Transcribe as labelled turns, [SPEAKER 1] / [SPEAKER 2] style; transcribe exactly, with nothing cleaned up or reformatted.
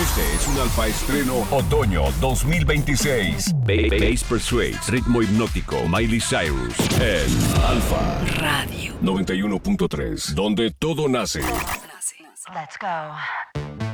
[SPEAKER 1] Este es un Alfa Estreno Otoño dos mil veintiséis. Bass Persuades, ritmo hipnótico, Miley Cyrus, en Alfa
[SPEAKER 2] Radio
[SPEAKER 1] noventa y uno punto tres, donde todo nace.
[SPEAKER 2] Let's go.